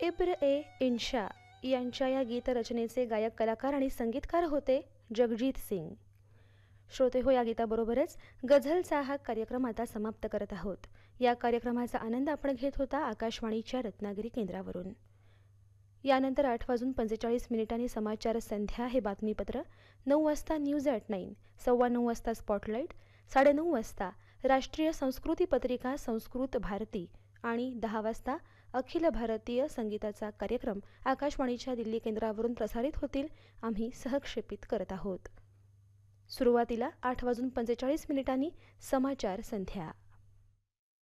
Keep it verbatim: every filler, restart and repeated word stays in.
Ibn ए इन्शा यांच्या या गीतरचनेचे गायक कलाकार आणि संगीतकार होते जगजीत सिंग. श्रोते हो, या गीताबरोबरच गझलचा हा कार्यक्रम आता समाप्त करत आहोत. या कार्यक्रमाचा आनंद आपण घेत होता आकाशवाणीच्या रत्नागिरी केंद्रावरून. यानंतर आठ वाजून पंचेचाळीस मिनिटांनी समाचार संध्या हे बातमीपत्र, नऊ वाजता न्यूज ॲट नाईन, सव्वा नऊ वाजता स्पॉटलाईट, साडेनऊ वाजता राष्ट्रीय संस्कृती पत्रिका संस्कृत भारती आणि दहा वाजता अखिल भारतीय संगीताचा कार्यक्रम आकाशवाणीच्या दिल्ली केंद्रावरून प्रसारित होतील. आम्ही सहक्षेपित करत आहोत. सुरुवातीला आठ वाजून पंचेचाळीस मिनिटांनी समाचार संध्या.